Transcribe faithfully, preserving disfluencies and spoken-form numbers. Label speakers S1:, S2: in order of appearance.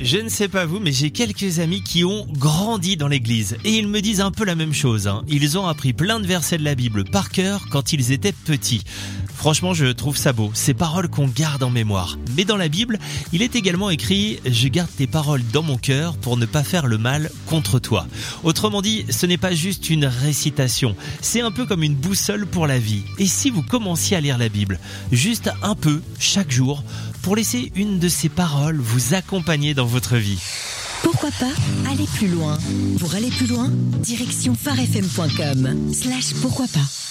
S1: Je ne sais pas vous, mais j'ai quelques amis qui ont grandi dans l'église. Et ils me disent un peu la même chose. Hein. Ils ont appris plein de versets de la Bible par cœur quand ils étaient petits. Franchement, je trouve ça beau, ces paroles qu'on garde en mémoire. Mais dans la Bible, il est également écrit « Je garde tes paroles dans mon cœur pour ne pas faire le mal contre toi ». Autrement dit, ce n'est pas juste une récitation, c'est un peu comme une boussole pour la vie. Et si vous commenciez à lire la Bible, juste un peu, chaque jour, pour laisser une de ces paroles vous accompagner dans votre vie.
S2: Pourquoi pas aller plus loin? Pour aller plus loin, direction pharefm point com slash pourquoi pas.